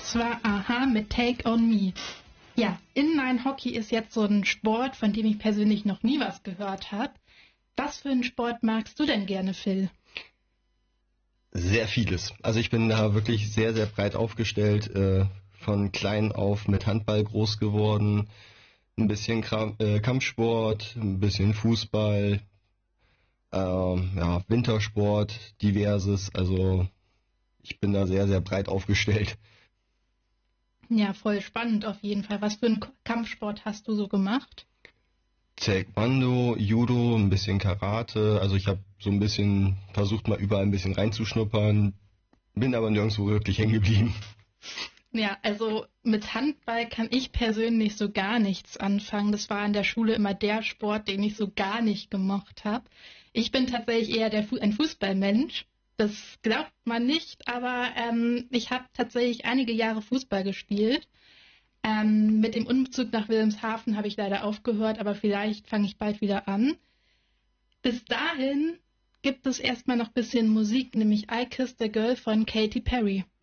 Das war Aha mit Take on Me. Ja, Inline-Hockey ist jetzt so ein Sport, von dem ich persönlich noch nie was gehört habe. Was für einen Sport magst du denn gerne, Phil? Sehr vieles. Also ich bin da wirklich sehr, sehr breit aufgestellt. Von klein auf mit Handball groß geworden. Ein bisschen Kampfsport, ein bisschen Fußball, Wintersport, diverses. Also ich bin da sehr, sehr breit aufgestellt. Ja, voll spannend auf jeden Fall. Was für einen Kampfsport hast du so gemacht? Taekwondo, Judo, ein bisschen Karate. Also ich habe so ein bisschen versucht, mal überall ein bisschen reinzuschnuppern, bin aber nirgendwo wirklich hängen geblieben. Ja, also mit Handball kann ich persönlich so gar nichts anfangen. Das war in der Schule immer der Sport, den ich so gar nicht gemocht habe. Ich bin tatsächlich eher ein Fußballmensch. Das glaubt man nicht, aber ich habe tatsächlich einige Jahre Fußball gespielt. Mit dem Umzug nach Wilhelmshaven habe ich leider aufgehört, aber vielleicht fange ich bald wieder an. Bis dahin gibt es erstmal noch ein bisschen Musik, nämlich I Kissed a Girl von Katy Perry.